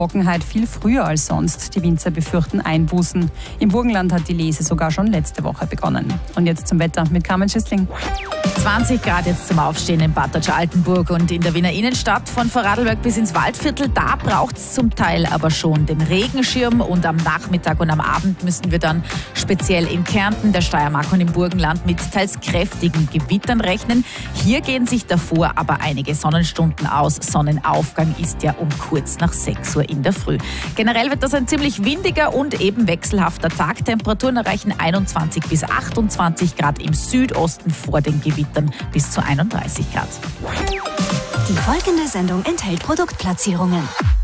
Trockenheit viel früher als sonst. Die Winzer befürchten Einbußen. Im Burgenland hat die Lese sogar schon letzte Woche begonnen. Und jetzt zum Wetter mit Carmen Schüssling. 20 Grad jetzt zum Aufstehen in Bad Altenburg und in der Wiener Innenstadt von Vorarlberg bis ins Waldviertel. Da braucht es zum Teil aber schon den Regenschirm und am Nachmittag und am Abend müssen wir dann speziell in Kärnten, der Steiermark und im Burgenland mit teils kräftigen Gewittern rechnen. Hier gehen sich davor aber einige Sonnenstunden aus. Sonnenaufgang ist ja um kurz nach 6 Uhr in der Früh. Generell wird das ein ziemlich windiger und eben wechselhafter Tag. Temperaturen erreichen 21 bis 28 Grad im Südosten, vor den Gewittern bis zu 31 Grad. Die folgende Sendung enthält Produktplatzierungen.